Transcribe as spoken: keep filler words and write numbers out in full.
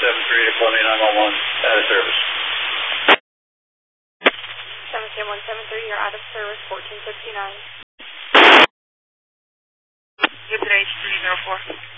seven three to Columbia nine one one, out of service. seventeen one seven three, you're out of service, fourteen sixty-nine. Good day, three zero four.